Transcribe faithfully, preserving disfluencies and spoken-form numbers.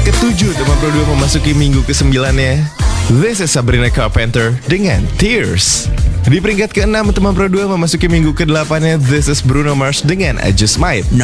ketujuh, teman Pro dua memasuki minggu kesembilannya. This is Sabrina Carpenter dengan Tears. Di peringkat keenam, teman Pro dua memasuki minggu kedelapannya. This is Bruno Mars dengan I Just Might.